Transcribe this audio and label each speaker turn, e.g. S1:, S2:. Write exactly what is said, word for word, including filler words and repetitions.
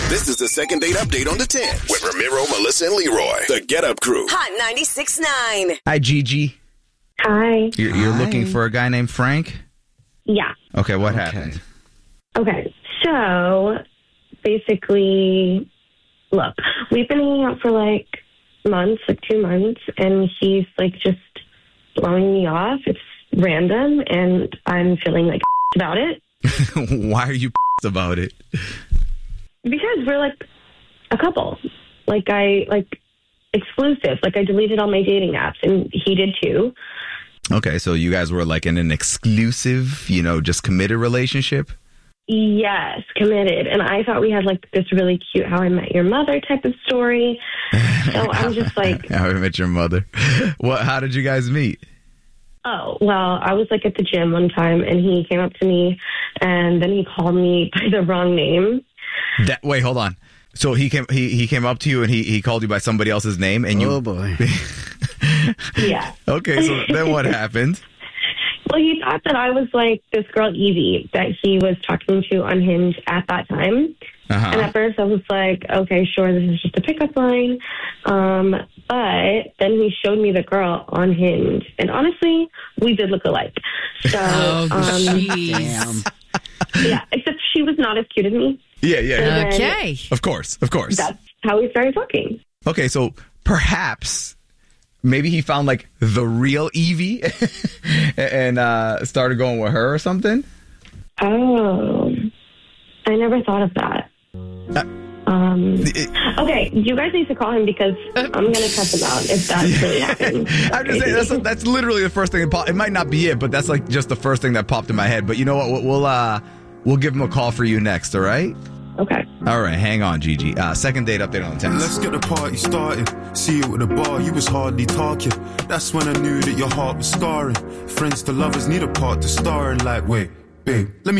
S1: This is the second date update on the tenth with Ramiro, Melissa, and Leroy. The Get Up Crew.
S2: Hot ninety-six point nine.
S3: Hi, Gigi.
S4: Hi.
S3: You're, you're
S5: Hi.
S3: looking for a guy named Frank?
S4: Yeah.
S3: Okay, what
S5: Okay.
S3: happened?
S4: Okay. So basically, look, we've been hanging out for like months, like two months, and he's like just blowing me off. It's random, and I'm feeling like about it
S3: Why are you about it?
S4: because we're like a couple. Like I like exclusive. Like I deleted all my dating apps, and he did too.
S3: Okay, so you guys were like in an exclusive, you know, just committed relationship?
S4: Yes, committed. And I thought we had like this really cute How I Met Your Mother type of story. So I'm just like,
S3: How I Met Your Mother. What? How did you guys meet?
S4: oh, well, I was like at the gym one time and he came up to me and then he called me by the wrong name.
S3: That, wait, hold on. So he came he, he came up to you and he, he called you by somebody else's name and you
S5: Oh, boy.
S4: Yeah.
S3: Okay, so then what happened?
S4: Well, he thought that I was like this girl, Evie, that he was talking to on Hinge at that time.
S3: Uh-huh.
S4: And at first I was like, okay, sure, this is just a pickup line. Um, but then he showed me the girl on Hinge. And honestly, we did look alike. So,
S2: Oh,
S4: um,
S5: Damn.
S4: yeah, except she was not as cute as me.
S3: Yeah, yeah, yeah.
S4: And
S2: Okay.
S3: Of course, of course.
S4: That's how we started talking.
S3: Okay, so perhaps maybe he found like the real Evie and uh, started going with her or something.
S4: Oh, I never thought of that.
S3: Uh,
S4: Um,
S3: it-
S4: okay, you guys need to call him because I'm going to cut them out if that's really happening.
S3: I'm just saying that's that's literally the first thing that popped. It might not be it, but that's like just the first thing that popped in my head. But you know what? We'll we'll, uh, we'll give him a call for you next. All right.
S4: Okay.
S3: All right. Hang on, Gigi. Uh, second date update on the tenth.
S6: Let's get the party started. See you at the bar, you was hardly talking. That's when I knew that your heart was scarring. Friends to lovers need a part to star in. Like, wait, babe, let me